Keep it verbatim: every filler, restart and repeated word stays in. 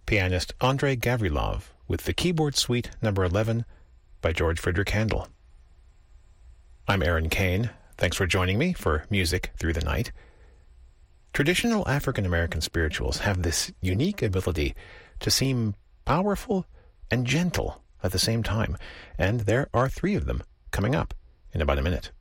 pianist Andrei Gavrilov with the Keyboard Suite number eleven by George Frideric Handel. I'm Aaron Kane. Thanks for joining me for Music Through the Night. Traditional African-American spirituals have this unique ability to seem powerful and gentle at the same time, and there are three of them coming up in about a minute.